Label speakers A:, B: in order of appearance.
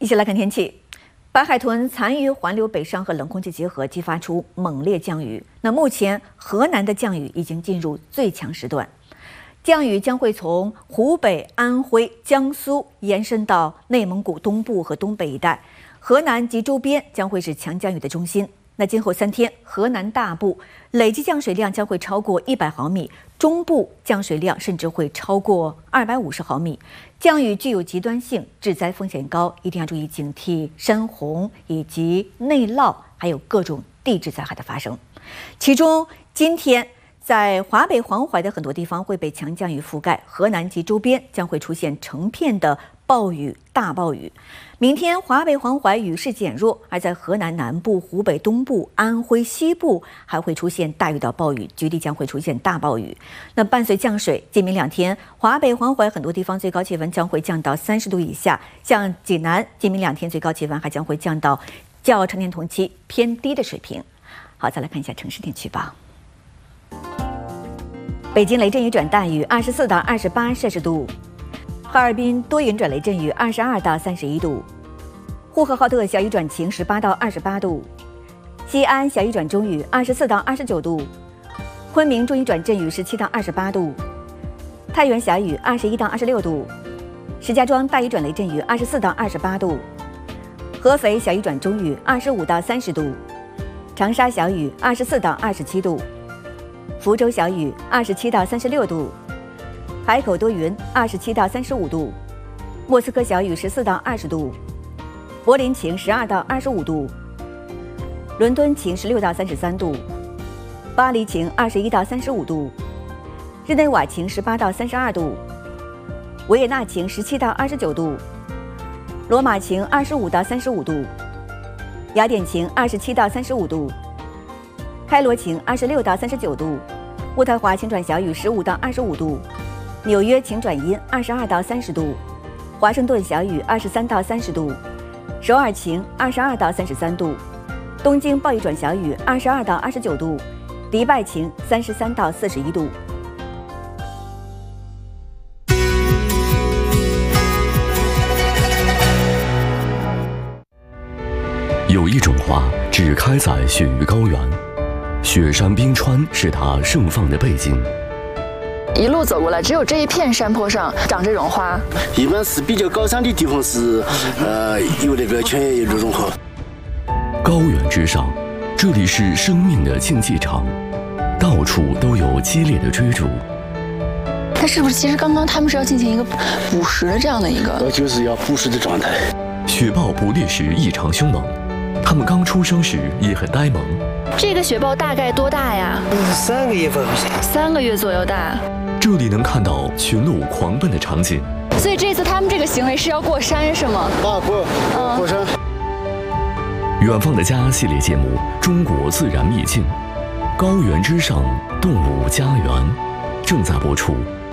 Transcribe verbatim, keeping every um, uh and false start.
A: 一起来看天气。白海豚残余环流北上和冷空气结合，激发出猛烈降雨。那目前河南的降雨已经进入最强时段，降雨将会从湖北、安徽、江苏延伸到内蒙古东部和东北一带，河南及周边将会是强降雨的中心。那今后三天，河南大部累计降水量将会超过一百毫米，中部降水量甚至会超过二百五十毫米。降雨具有极端性，致灾风险高，一定要注意警惕山洪以及内涝，还有各种地质灾害的发生。其中，今天在华北、黄淮的很多地方会被强降雨覆盖，河南及周边将会出现成片的暴雨、大暴雨。明天华北、黄淮雨势减弱，而在河南南部、湖北东部、安徽西部还会出现大雨到暴雨，局地将会出现大暴雨。那伴随降水，今明两天华北、黄淮很多地方最高气温将会降到三十度以下，像济南今明两天最高气温还将会降到较常年同期偏低的水平。好，再来看一下城市天气预报。北京雷阵雨转大雨，二十四到二十八摄氏度。哈尔滨多云转雷阵雨，二十二到三十一度；呼和浩特小雨转晴，十八到二十八度；西安小雨转中雨，二十四到二十九度；昆明中雨转阵雨，十七到二十八度；太原小雨，二十一到二十六度；石家庄大雨转雷阵雨，二十四到二十八度；合肥小雨转中雨，二十五到三十度；长沙小雨，二十四到二十七度；福州小雨，二十七到三十六度。海口多云，二十七到三十五度；莫斯科小雨，十四到二十度；柏林晴，十二到二十五度；伦敦晴，十六到三十三度；巴黎晴，二十一到三十五度；日内瓦晴，十八到三十二度；维也纳晴，十七到二十九度；罗马晴，二十五到三十五度；雅典晴，二十七到三十五度；开罗晴，二十六到三十九度；渥太华晴转小雨，十五到二十五度。纽约晴转阴，二十二到三十度；华盛顿小雨，二十三到三十度；首尔晴，二十二到三十三度；东京暴雨转小雨，二十二到二十九度；迪拜晴，三十三到四十一度。
B: 有一种花只开在雪域高原，雪山冰川是它盛放的背景。
C: 一路走过来，只有这一片山坡上长这种花。
D: 一般是比较高山的地方是，呃，有那个泉眼有这种花。
B: 高原之上，这里是生命的竞技场，到处都有激烈的追逐。
C: 但是不是其实刚刚他们是要进行一个捕食的这样的一个？
D: 呃，就是要捕食的状态。
B: 雪豹捕猎时异常凶猛，它们刚出生时也很呆萌。
C: 这个雪豹大概多大呀？
D: 三个月份，
C: 三个月左右大。
B: 这里能看到群鹿狂奔的场景。
C: 所以这次他们这个行为是要过山是吗？
D: 啊，过过山。
B: 远方的家系列节目《中国自然秘境》，高原之上，动物家园，正在播出。